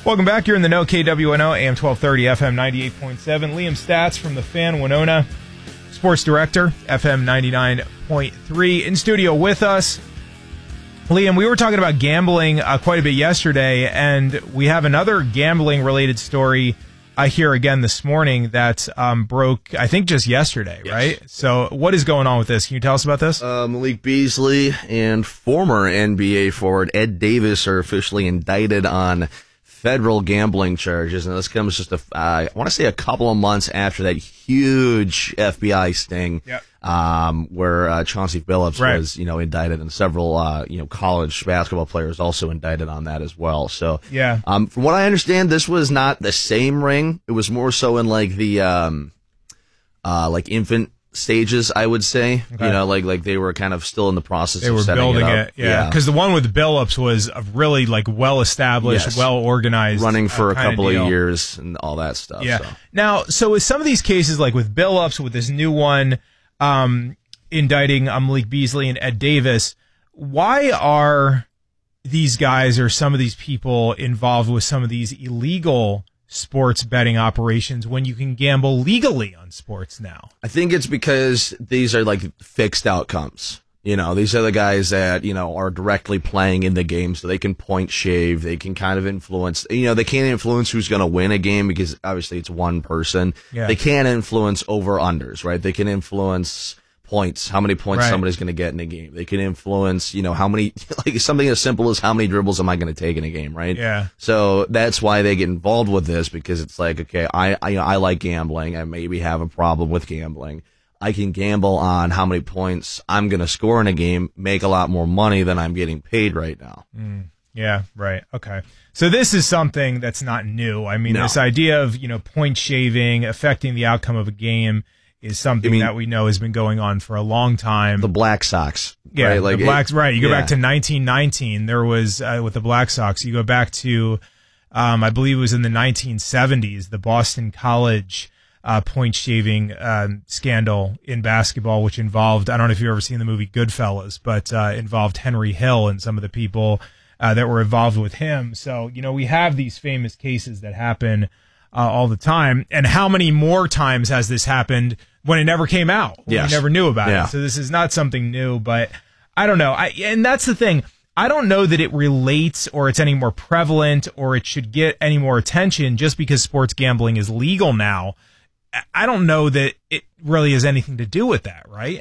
Welcome back. You're in the No KWNO, AM 1230, FM 98.7. Liam Stats from the Fan Winona, Sports Director, FM 99.3. In studio with us, Liam, we were talking about gambling quite a bit yesterday, and we have another gambling-related story here again this morning that broke, I think, just yesterday, yes. Right? So what is going on with this? Can you tell us about this? Malik Beasley and former NBA forward Ed Davis are officially indicted on federal gambling charges, and this comes just I want to say a couple of months after that huge FBI sting, yep. Where Chauncey Billups was, indicted, and several, college basketball players also indicted on that as well. So, yeah. From what I understand, this was not the same ring. It was more so in like the, infant stages, I would say. Okay. Like they were kind of still in the process of setting building it up. Yeah. Because the one with Billups was a really well-established, yes. well-organized, running for a couple of years and all that stuff. Yeah. So. Now, so with some of these cases, like with Billups, with this new one indicting Malik Beasley and Ed Davis, why are these guys or some of these people involved with some of these illegal sports betting operations when you can gamble legally on sports now? I think it's because these are like fixed outcomes. These are the guys that, are directly playing in the game, so they can point shave. They can kind of influence, they can't influence who's going to win a game because obviously it's one person. Yeah. They can't influence over-unders, right? They can influence points, how many points somebody's going to get in a game. They can influence, how many, like something as simple as how many dribbles am I going to take in a game, right? Yeah. So that's why they get involved with this, because it's like, okay, I like gambling. I maybe have a problem with gambling. I can gamble on how many points I'm going to score in a game, make a lot more money than I'm getting paid right now. Yeah, right. Okay. So this is something that's not new. I mean, This idea of, point shaving, affecting the outcome of a game is something that we know has been going on for a long time. The Black Sox. Yeah, right? Like the Blacks, right. You go back to 1919, there was, with the Black Sox, you go back to, I believe it was in the 1970s, the Boston College point shaving scandal in basketball, which involved, I don't know if you've ever seen the movie Goodfellas, but involved Henry Hill and some of the people that were involved with him. So, we have these famous cases that happen all the time. And how many more times has this happened when it never came out? When we never knew about it. So this is not something new, but I don't know. And that's the thing. I don't know that it relates or it's any more prevalent or it should get any more attention just because sports gambling is legal now. I don't know that it really has anything to do with that, right?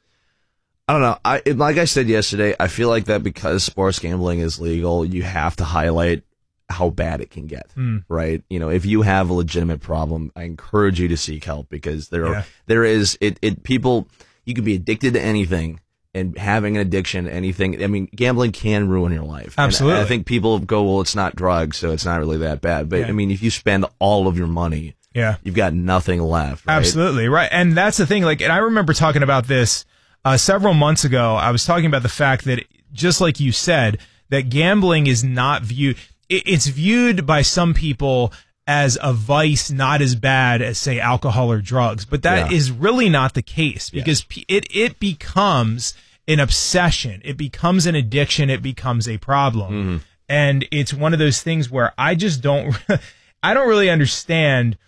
I don't know. Like I said yesterday, I feel like that because sports gambling is legal, you have to highlight how bad it can get, right? If you have a legitimate problem, I encourage you to seek help, because there is people, you can be addicted to anything, and having an addiction to anything, I mean, gambling can ruin your life. Absolutely. And I think people go, well, it's not drugs, so it's not really that bad. But I mean, if you spend all of your money, you've got nothing left, right? Absolutely, right. And that's the thing, and I remember talking about this several months ago. I was talking about the fact that, just like you said, that gambling is not viewed, it's viewed by some people as a vice, not as bad as, say, alcohol or drugs. But that is really not the case, because it becomes an obsession. It becomes an addiction. It becomes a problem. And it's one of those things where I just don't really understand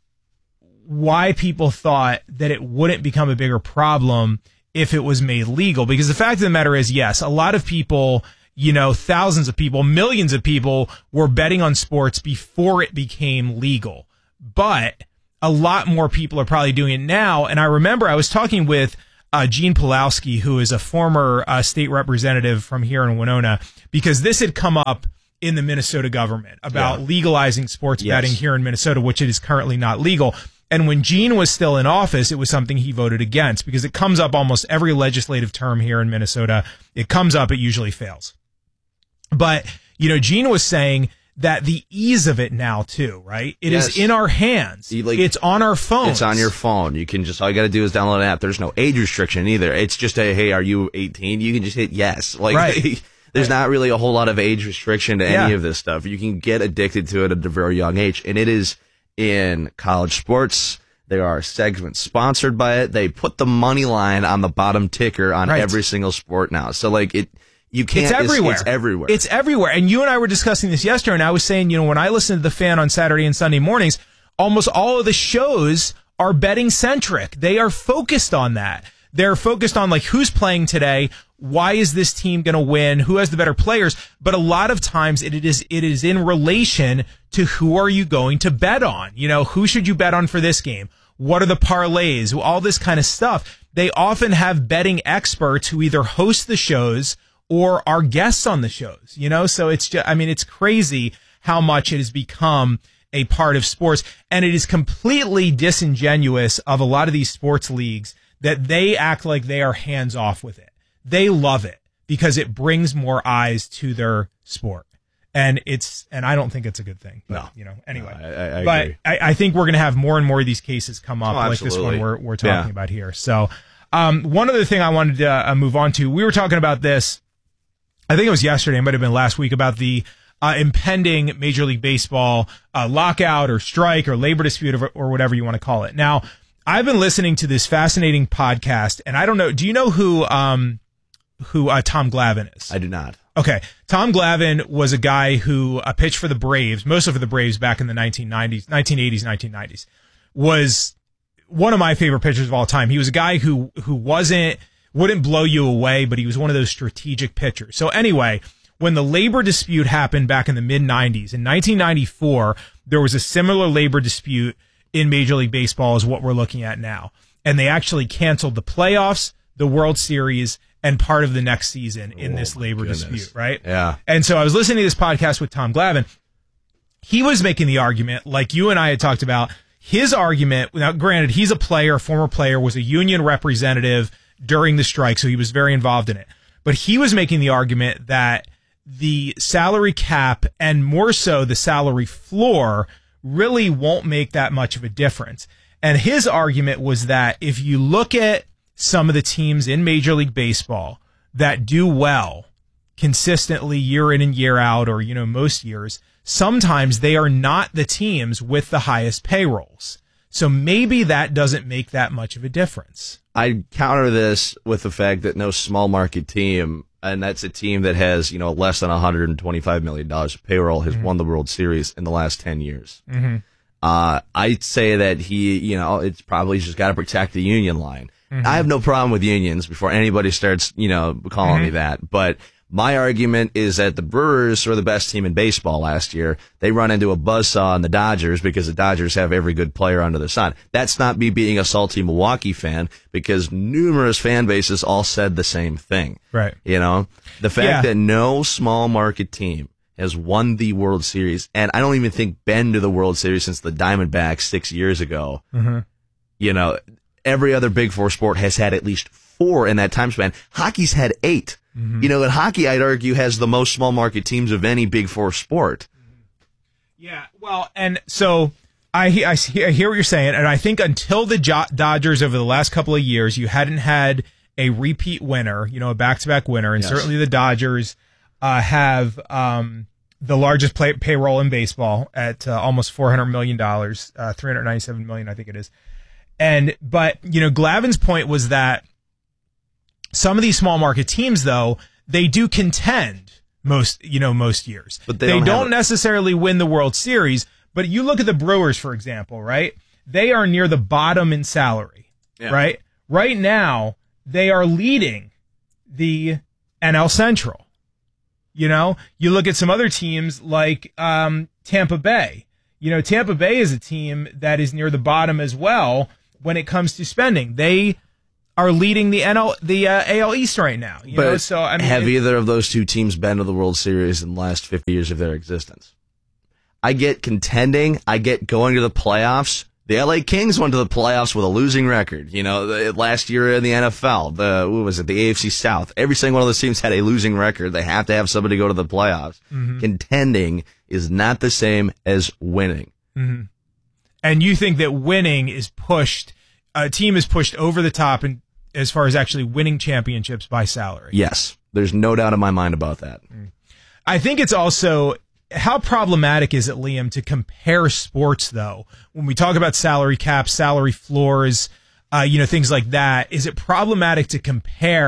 why people thought that it wouldn't become a bigger problem if it was made legal. Because the fact of the matter is, yes, a lot of people, thousands of people, millions of people were betting on sports before it became legal. But a lot more people are probably doing it now. And I remember I was talking with Gene Pulowski, who is a former state representative from here in Winona, because this had come up in the Minnesota government about legalizing sports betting here in Minnesota, which it is currently not legal. And when Gene was still in office, it was something he voted against, because it comes up almost every legislative term here in Minnesota. It comes up, it usually fails. But, Gene was saying that the ease of it now, too, right? It is in our hands. It's on our phones. It's on your phone. You can all you got to do is download an app. There's no age restriction either. It's just hey, are you 18? You can just hit yes. There's not really a whole lot of age restriction to any of this stuff. You can get addicted to it at a very young age. And it is in college sports. There are segments sponsored by it. They put the money line on the bottom ticker on every single sport now. So You can't. It's everywhere. It's everywhere. It's everywhere. And you and I were discussing this yesterday, and I was saying, when I listen to The Fan on Saturday and Sunday mornings, almost all of the shows are betting centric. They are focused on that. They're focused on like who's playing today, why is this team going to win, who has the better players. But a lot of times it is in relation to who are you going to bet on. Who should you bet on for this game? What are the parlays? All this kind of stuff. They often have betting experts who either host the shows or are guests on the shows. So it's just, it's crazy how much it has become a part of sports, and it is completely disingenuous of a lot of these sports leagues that they act like they are hands off with it. They love it because it brings more eyes to their sport. And I don't think it's a good thing. But, anyway. No, I but agree. I think we're going to have more and more of these cases come up, like this absolutely. one we're talking about here. So, one other thing I wanted to move on to, we were talking about this, I think it was yesterday, it might have been last week, about the impending Major League Baseball lockout or strike or labor dispute or whatever you want to call it. Now, I've been listening to this fascinating podcast, and I don't know, do you know who Tom Glavine is? I do not. Okay. Tom Glavine was a guy who pitched for the Braves, mostly for the Braves back in the 1980s, 1990s. Was one of my favorite pitchers of all time. He was a guy who wouldn't blow you away, but he was one of those strategic pitchers. So anyway, when the labor dispute happened back in the mid-90s, in 1994, there was a similar labor dispute in Major League Baseball as what we're looking at now. And they actually canceled the playoffs, the World Series, and part of the next season in this labor dispute, right? Yeah. And so I was listening to this podcast with Tom Glavine. He was making the argument, like you and I had talked about, his argument, now granted, he's a player, former player, was a union representative during the strike, so he was very involved in it. But he was making the argument that the salary cap, and more so the salary floor, really won't make that much of a difference. And his argument was that if you look at some of the teams in Major League Baseball that do well consistently year in and year out, or, most years, sometimes they are not the teams with the highest payrolls. So maybe that doesn't make that much of a difference. I counter this with the fact that no small market team, and that's a team that has, less than $125 million of payroll, has won the World Series in the last 10 years. Mm-hmm. I'd say that he, it's probably just got to protect the union line. Mm-hmm. I have no problem with unions before anybody starts, calling me that. But my argument is that the Brewers were the best team in baseball last year. They run into a buzzsaw in the Dodgers because the Dodgers have every good player under the sun. That's not me being a salty Milwaukee fan, because numerous fan bases all said the same thing. Right. The fact that no small market team has won the World Series, and I don't even think been to the World Series since the Diamondbacks 6 years ago. Mm-hmm. Every other Big Four sport has had at least 4 in that time span. Hockey's had 8. Mm-hmm. And hockey, I'd argue, has the most small market teams of any Big Four sport. Yeah, well, and so I hear what you're saying, and I think until the Dodgers over the last couple of years, you hadn't had a repeat winner, a back-to-back winner, and certainly the Dodgers have the largest payroll in baseball at almost $400 million, $397 million, I think it is. But Glavine's point was that some of these small market teams, though, they do contend most years. But they don't necessarily win the World Series. But you look at the Brewers, for example, right? They are near the bottom in salary, right? Right now, they are leading the NL Central. You look at some other teams like Tampa Bay. Tampa Bay is a team that is near the bottom as well when it comes to spending. They are leading the AL East right now. Have either of those two teams been to the World Series in the last 50 years of their existence? I get contending. I get going to the playoffs. The LA Kings went to the playoffs with a losing record. Last year in the NFL, the AFC South. Every single one of those teams had a losing record. They have to have somebody go to the playoffs. Mm-hmm. Contending is not the same as winning. Mm-hmm. And you think that winning is pushed, a team is pushed over the top in, as far as actually winning championships by salary? Yes. There's no doubt in my mind about that. I think it's also, how problematic is it, Liam, to compare sports, though? When we talk about salary caps, salary floors, things like that, is it problematic to compare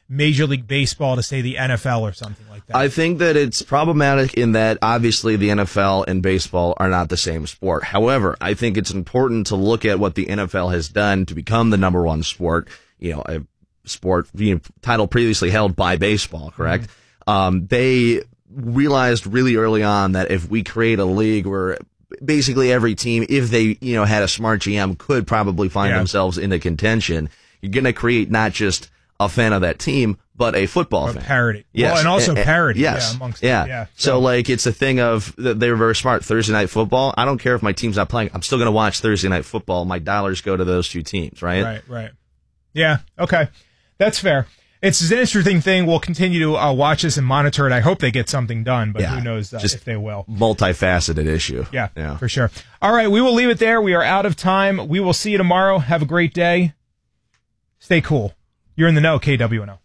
Major League Baseball to, say, the NFL or something like that? I think that it's problematic in that obviously the NFL and baseball are not the same sport. However, I think it's important to look at what the NFL has done to become the number one sport, a sport title previously held by baseball, correct? Mm-hmm. They realized really early on that if we create a league where basically every team, if they, had a smart GM, could probably find themselves in the contention, you're going to create not just a fan of that team, but a football fan. Parody. Yes. Well, and also parody. Yes. Yeah, amongst So it's a thing of, they were very smart. Thursday Night Football, I don't care if my team's not playing, I'm still going to watch Thursday Night Football. My dollars go to those two teams, right? Right. Yeah, okay. That's fair. It's an interesting thing. We'll continue to watch this and monitor it. I hope they get something done, but who knows if they will. Multifaceted issue. Yeah, for sure. All right, we will leave it there. We are out of time. We will see you tomorrow. Have a great day. Stay cool. You're in the know, KWNO.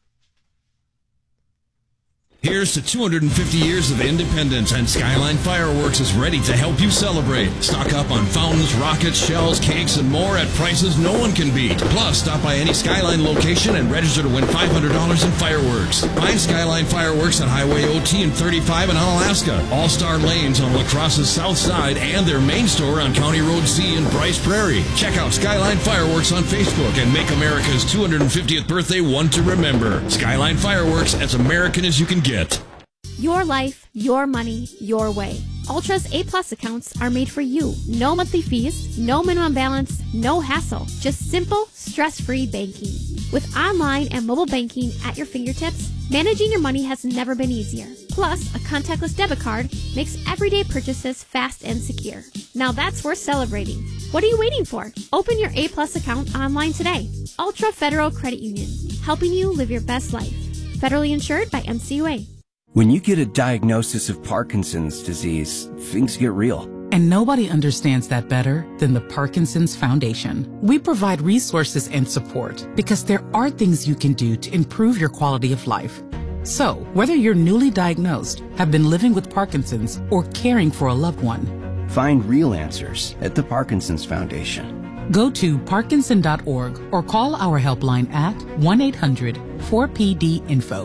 Here's to 250 years of independence, and Skyline Fireworks is ready to help you celebrate. Stock up on fountains, rockets, shells, cakes, and more at prices no one can beat. Plus, stop by any Skyline location and register to win $500 in fireworks. Find Skyline Fireworks on Highway OT and 35 in Alaska, All-Star Lanes on La Crosse's south side, and their main store on County Road C in Bryce Prairie. Check out Skyline Fireworks on Facebook and make America's 250th birthday one to remember. Skyline Fireworks, as American as you can get. Your life, your money, your way. Ultra's A-Plus accounts are made for you. No monthly fees, no minimum balance, no hassle. Just simple, stress-free banking. With online and mobile banking at your fingertips, managing your money has never been easier. Plus, a contactless debit card makes everyday purchases fast and secure. Now that's worth celebrating. What are you waiting for? Open your A-Plus account online today. Ultra Federal Credit Union, helping you live your best life. Federally insured by NCUA. When you get a diagnosis of Parkinson's disease, things get real. And nobody understands that better than the Parkinson's Foundation. We provide resources and support because there are things you can do to improve your quality of life. So, whether you're newly diagnosed, have been living with Parkinson's, or caring for a loved one, find real answers at the Parkinson's Foundation. Go to parkinson.org or call our helpline at 1-800-4PD-INFO.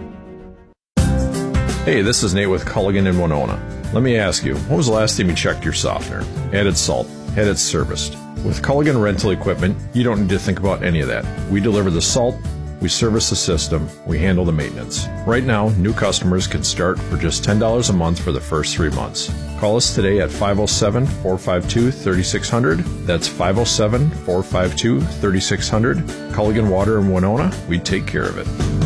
Hey, this is Nate with Culligan in Winona. Let me ask you, when was the last time you checked your softener, added salt, had it serviced? With Culligan rental equipment, you don't need to think about any of that. We deliver the salt, we service the system, we handle the maintenance. Right now, new customers can start for just $10 a month for the first 3 months. Call us today at 507-452-3600. That's 507-452-3600. Culligan Water in Winona, we take care of it.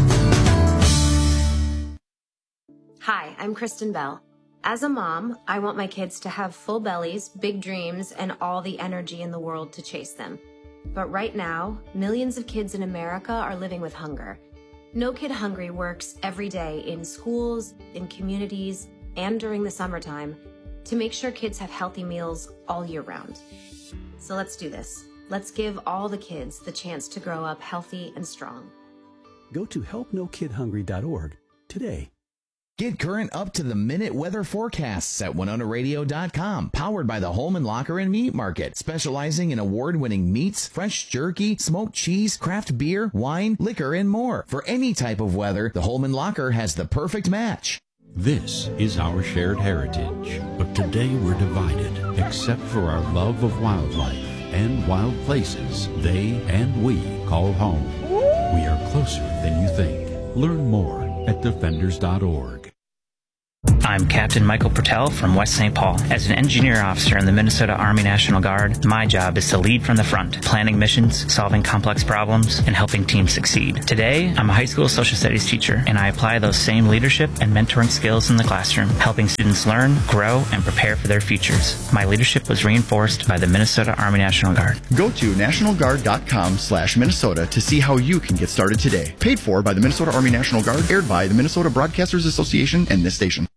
Hi, I'm Kristen Bell. As a mom, I want my kids to have full bellies, big dreams, and all the energy in the world to chase them. But right now, millions of kids in America are living with hunger. No Kid Hungry works every day in schools, in communities, and during the summertime to make sure kids have healthy meals all year round. So let's do this. Let's give all the kids the chance to grow up healthy and strong. Go to helpnokidhungry.org today. Get current up-to-the-minute weather forecasts at WinonaRadio.com. Powered by the Holman Locker and Meat Market, specializing in award-winning meats, fresh jerky, smoked cheese, craft beer, wine, liquor, and more. For any type of weather, the Holman Locker has the perfect match. This is our shared heritage, but today we're divided, except for our love of wildlife and wild places they and we call home. We are closer than you think. Learn more at defenders.org. I'm Captain Michael Pertell from West St. Paul. As an engineer officer in the Minnesota Army National Guard, my job is to lead from the front, planning missions, solving complex problems, and helping teams succeed. Today, I'm a high school social studies teacher, and I apply those same leadership and mentoring skills in the classroom, helping students learn, grow, and prepare for their futures. My leadership was reinforced by the Minnesota Army National Guard. Go to nationalguard.com/Minnesota to see how you can get started today. Paid for by the Minnesota Army National Guard, aired by the Minnesota Broadcasters Association and this station.